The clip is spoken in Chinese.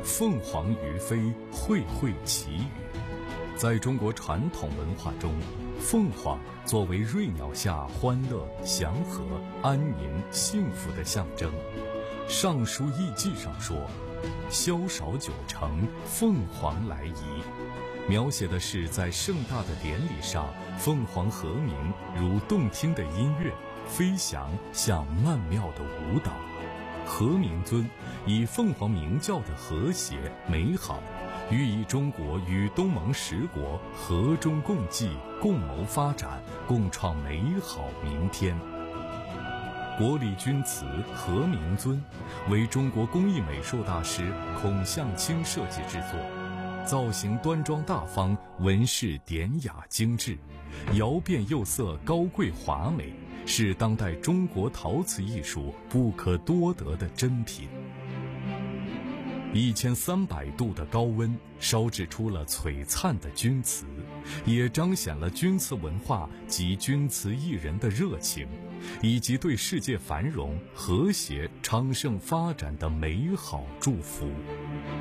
凤凰于飞，卉卉其羽。在中国传统文化中，凤凰作为瑞鸟下欢乐、祥和、安宁、幸福的象征。《尚书艺记》上说：“宵少九成，凤凰来仪。”描写的是在盛大的典礼上，凤凰和鸣如动听的音乐，飞翔像曼妙的舞蹈。和鸣尊以凤凰鸣叫的和谐美好，寓意中国与东盟10国和衷共济，共谋发展，共创美好明天。国礼钧瓷和鸣尊为中国工艺美术大师孔向清设计制作，造型端庄大方，纹饰典雅精致，窑变釉色高贵华美，是当代中国陶瓷艺术不可多得的珍品。1300度的高温烧制出了璀璨的钧瓷，也彰显了钧瓷文化及钧瓷艺人的热情，以及对世界繁荣、和谐、昌盛发展的美好祝福。